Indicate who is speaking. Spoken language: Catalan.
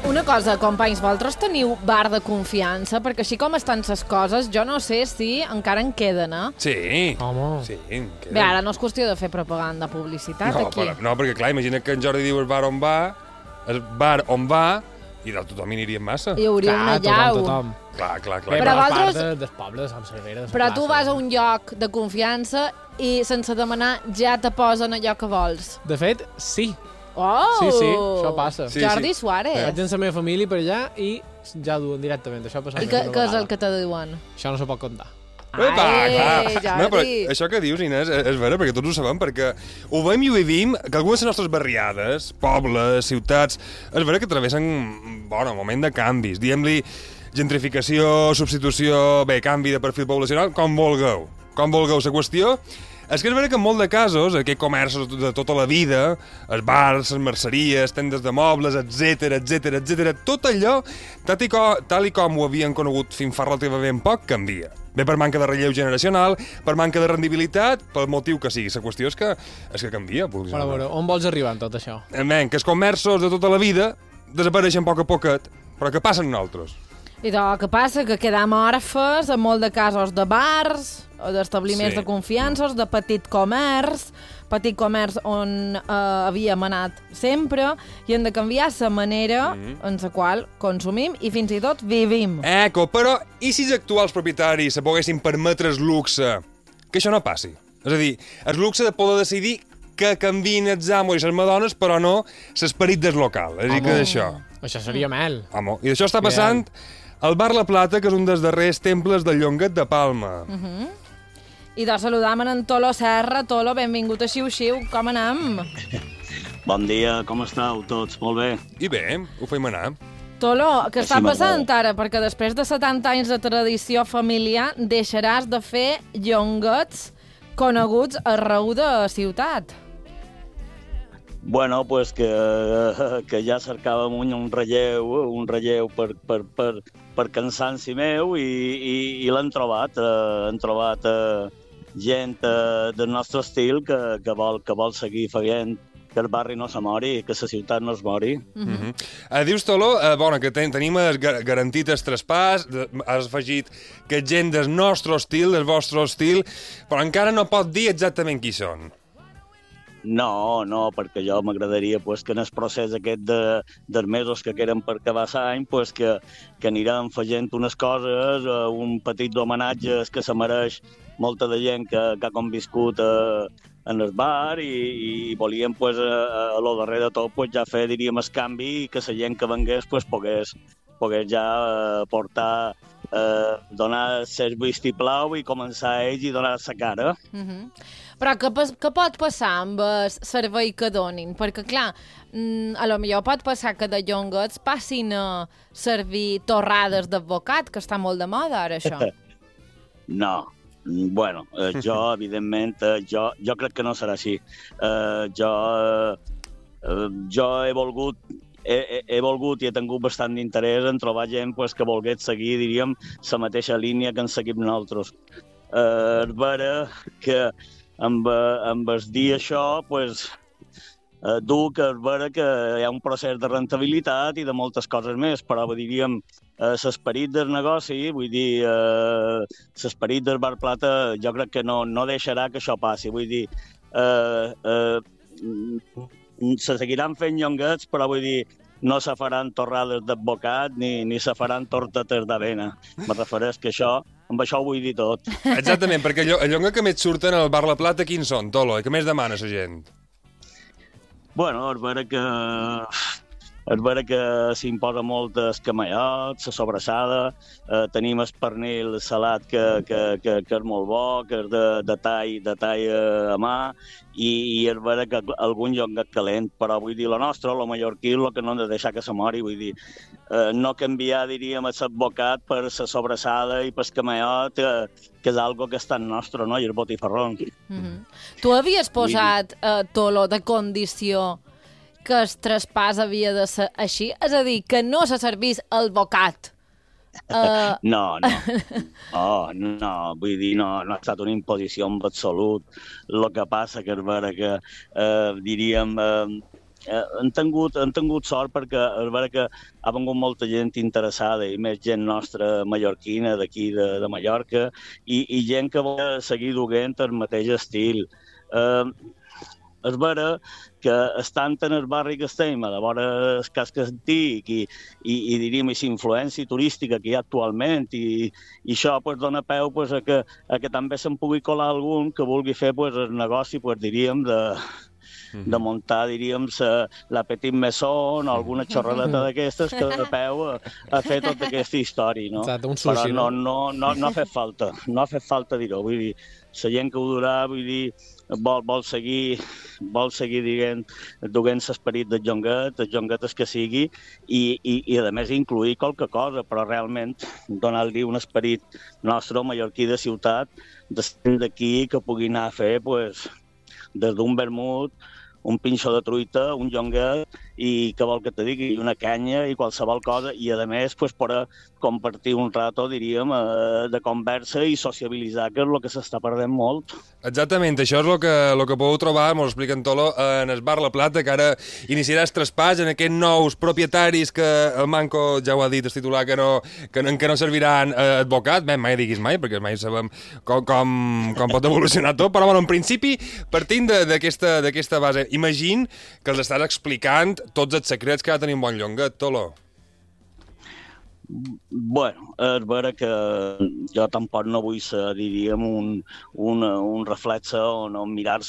Speaker 1: Una cosa, companys, vosaltres teniu bar de confiança? Perquè així com estan les coses, jo no sé si encara en queden, eh?
Speaker 2: Sí.
Speaker 3: Home.
Speaker 2: Sí, en queden.
Speaker 1: Bé, ara no és qüestió de fer propaganda, publicitat, aquí.
Speaker 2: No, perquè clar, imagina que en Jordi diu el bar on va, i de tothom hi aniria massa.
Speaker 1: Hi hauria una llau.
Speaker 3: Tothom.
Speaker 2: Clar.
Speaker 3: Bé,
Speaker 1: Però
Speaker 3: però
Speaker 1: vosaltres-
Speaker 3: del poble, de Sant Cervera, de la
Speaker 1: Però tu
Speaker 3: plaça.
Speaker 1: vas a un lloc de confiança i sense demanar ja te posen allò que vols.
Speaker 3: De fet, sí.
Speaker 1: Oh!
Speaker 3: Sí, això passa.
Speaker 2: Sí,
Speaker 1: Jordi
Speaker 2: sí.
Speaker 1: Suárez.
Speaker 3: Vaig amb la meva família per allà i ja duen directament. Això ha passat
Speaker 1: I
Speaker 3: més d'una
Speaker 1: què és
Speaker 3: vegada.
Speaker 1: el que te diuen?
Speaker 3: Això no se pot contar.
Speaker 2: Epa, clar.
Speaker 1: Jordi!
Speaker 2: No, però això que dius, Inés, és vera, perquè tots ho sabem, perquè ho veiem i ho vivim, que algunes de les nostres barriades, pobles, ciutats, és vera que travessen un moment de canvis. Diguem-li gentrificació, substitució, canvi de perfil poblacional, com vulgueu. Com vulgueu. La qüestió és que és vera que en molt de casos, aquests comerços de tota la vida, els bars, les merceries, tendes de mobles, etc, tot allò, tal i com ho havien conegut fins fa relativament poc, canvia. Bé per manca de relleu generacional, per manca de rendibilitat, pel motiu que sigui. La qüestió és que canvia.
Speaker 3: Però, bueno, on vols arribar en tot això?
Speaker 2: Que els comerços de tota la vida desapareixen a poc a poquet, però què passa amb nosaltres?
Speaker 1: I què passa? Que quedam orfes, en molt de casos, de bars, o d'establiments de confiances, de petit comerç on havíem anat sempre, i hem de canviar la manera en la qual consumim i fins i tot vivim.
Speaker 2: Però i si els actuals propietaris se poguessin permetre el luxe que això no passi? És a dir, el luxe de poder decidir que canviïn els amos i les madones, però no l'esperit del local. És a dir, que d'això...
Speaker 3: Això seria mel.
Speaker 2: Home, i d'això està passant al Bar La Plata, que és un dels darrers temples del Llonguet de Palma.
Speaker 1: I de saludam en Tolo Serra. Tolo, benvingut a Xiu-Xiu. Com anem?
Speaker 4: Bon dia, com esteu tots? Molt bé.
Speaker 2: I bé, ho fem anar.
Speaker 1: Tolo, què està
Speaker 4: Així
Speaker 1: passant
Speaker 4: m'agrada.
Speaker 1: ara? Perquè després de 70 anys de tradició familiar deixaràs de fer llonguets coneguts arreu de la ciutat.
Speaker 4: Bueno, pues que ja cercàvem un relleu per cansanci meu i l'han trobat. Han trobat gent del nostre estil que vol seguir fent que el barri no se mori, que la ciutat no es mori.
Speaker 2: Dius, Tolo, que tenim garantit el traspàs, has afegit que gent del nostre estil, del vostre estil, però encara no pot dir exactament qui són.
Speaker 4: No, perquè jo m'agradaria que en el procés aquest dels mesos que queden per acabar l'any que anirem fent unes coses, un petit homenatge que se mereix molta de gent que ha conviscut en el bar i volíem a lo darrer de tot ja fer, diríem, el canvi i que la gent que vengués pogués ja portar, donar el vistiplau i començar ells i donar la cara.
Speaker 1: Però què pot passar amb el servei que donin? Perquè, clar, a lo millor pot passar que de llonguets passin a servir torrades d'advocat, que està molt de moda ara, això.
Speaker 4: No. Bueno, jo, evidentment, jo crec que no serà així. Jo he volgut i he tingut bastant d'interès en trobar gent que volgués seguir, diríem, la mateixa línia que en seguim nosaltres. És vera que amb el dir això, dur que és vera que hi ha un procés de rentabilitat i de moltes coses més, però diríem, l'esperit del negoci, vull dir, l'esperit del Bar Plata, jo crec que no deixarà que això passi. Vull dir, se seguiran fent llonguets, però vull dir, no se faran torrades d'advocat ni se faran tortetes d'avena. Me refereix que amb això ho vull dir tot.
Speaker 2: Exactament, perquè el llonguet que més surten al Bar La Plata, quins són, Tolo? I què més demana la gent?
Speaker 4: Bueno, és vera que s'imposa molt el camallot, la sobrassada, tenim el pernil salat que és molt bo, que és de tall a mà, i és vera que algun llonguet calent, però vull dir, la nostra, la mallorquí, el que no hem de deixar que se mori, vull dir, no canviar, diríem, l'advocat per la sobrassada i per el camallot, que és algo que és tan nostre, no?, i el botifarrón.
Speaker 1: Tu havies posat, Tolo, de condició que el traspàs havia de ser així? És a dir, que no se servís el bocat.
Speaker 4: No, vull dir, no ha estat una imposició en absolut. El que passa que és vera que, diríem, han tingut sort perquè és vera que ha vengut molta gent interessada i més gent nostra mallorquina d'aquí de Mallorca i gent que vol seguir duent el mateix estil. És vera que estant en el barri que estem, a la vora el casc antic i diríem, la influència turística que hi ha actualment i això dona peu a que també se'n pugui colar algun que vulgui fer el negoci, diríem, de muntar, diríem, la Petit Maison o alguna xorradeta d'aquestes que dona peu a fer tota aquesta història, no?
Speaker 3: Exacte, un sushi,
Speaker 4: però no ha fet falta dir-ho, vull dir, la gent que ho durà, vull dir, vol seguir dient, duent l'esperit del jonguet, els jonguetes que sigui, i a més incluir qualque cosa, però realment donar-li un esperit nostre, mallorquí de ciutat, d'aquí que pugui anar a fer, des d'un vermut, un pinxo de truita, un jonguet, i què vol que te digui, una canya i qualsevol cosa, i a més per compartir un rato, diríem, de conversa i sociabilitzar, que és el que s'està perdent molt.
Speaker 2: Exactament, això és el que podeu trobar, m'ho explica en Tolo, en el Bar La Plata, que ara iniciarà el traspàs en aquests nous propietaris que el Manco ja ho ha dit, el titular, que no serviran advocat, mai diguis mai, perquè mai sabem com pot evolucionar tot, però bueno, en principi, partint d'aquesta base, imagine que els estàs explicant tots els secrets que ha de tenir un bon llonguet, Tolo.
Speaker 4: Bueno, és vera que jo tampoc no vull ser, diríem, un reflexe o no mirar